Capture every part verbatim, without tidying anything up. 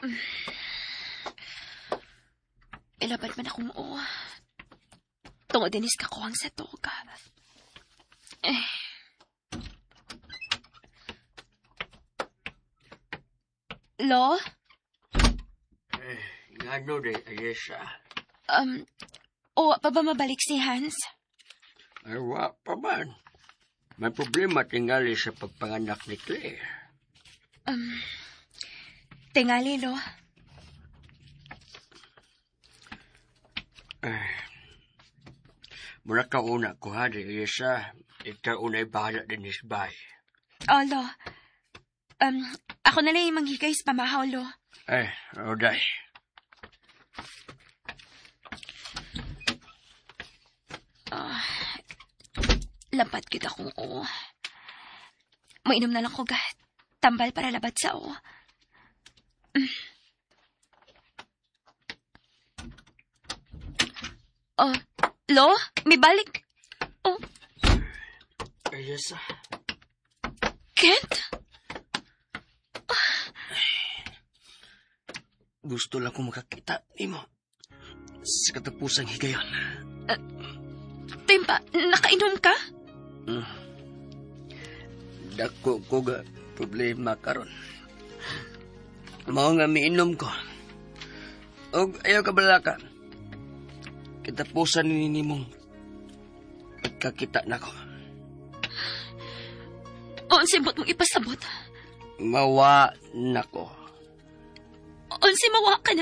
Ilabad man akong o. Tungo dinis ka kuwang sa toga. Eh. Lo? Eh, nga no de, Ayesha. Um, o pa ba mabalik si Hans? Ay, wa pa man. May problema tingali sa pagpanganak ni Claire. Um, tingali, Lo. Eh, muna ka una ko, ha, de, Ayesha. Ikaw una'y bahala din isbay. Oh, Lo. Um, ako na lang yung manghigay sa pamahaw, Lo. Eh, Roday. Ah, labat kita kung o. Mainom na lang ko gat. Tambal para labat sa o. Mm. Oh, Lo, may balik. Oh. Ayesha. Kent? Gusto lang kong makakita ni mo sa katapusang higayon. Uh, Timpa, nakainom ka? Mm. Dako ko ga problema karon. Mao nga miinom ko. Og ayaw ka balaka. Katapusan ni nimong pagkakita nako. O, sibot mong ipasabot. Mawa nako. Unsi mawa ka na.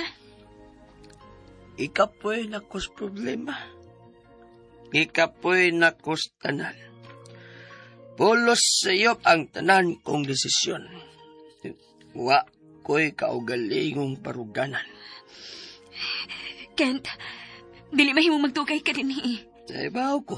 Ikapoy nakos problema. Ikapoy nakos tanan. Pulos sa iyo ang tanan kong desisyon. Wa ko'y kaugalingong paruganan. Kent, dili mahimong magtugay ka din eh. Naibaw ko.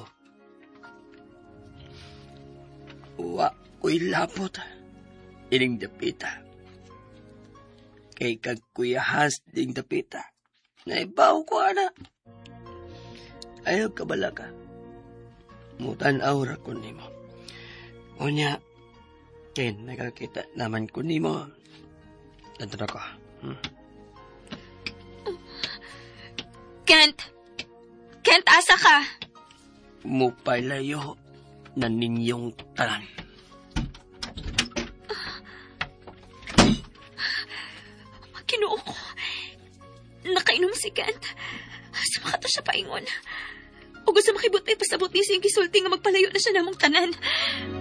Wa ko'y lapot. Ining dapita. Kay kagkuyahas ding dapita. Naibaw ko, ana. Ayaw ka bala ka. Mutan aura ko nimo. Unya, Ken, nakakita naman ko nimo. Tanto na ko. Hmm? Kent! Kent, asa ka? Mupay layo na ninyong tanan. Kinuo ko. Nakainom si Kent. Sumakata siya paingon. O gusto makibot may pasabot niya siyang kisulti nga magpalayo na siya namong tanan.